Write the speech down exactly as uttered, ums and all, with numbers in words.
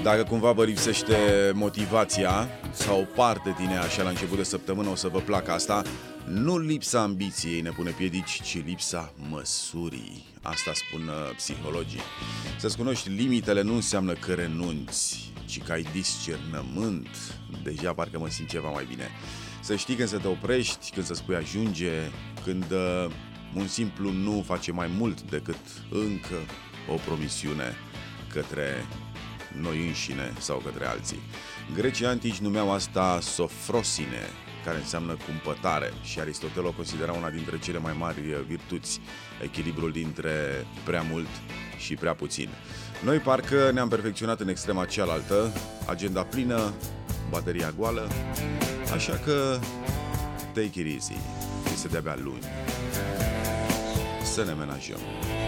Dacă cumva vă lipsește motivația sau o parte din ea așa la început de săptămână, o să vă placă asta. Nu lipsa ambiției ne pune piedici, ci lipsa măsurii. Asta spun uh, psihologii. Să-ți cunoști limitele nu înseamnă că renunți, ci că ai discernământ. Deja parcă mă simt ceva mai bine. Să știi când să te oprești, când să spui ajunge, când uh, un simplu nu face mai mult decât încă o promisiune către noi înșine sau către alții. Grecii antici numeau asta sofrosine, care înseamnă cumpătare, și Aristotel o considera una dintre cele mai mari virtuți, echilibrul dintre prea mult și prea puțin. Noi parcă ne-am perfecționat în extrema cealaltă, agenda plină, bateria goală, așa că take it easy, este de-abia luni. Să ne menajăm.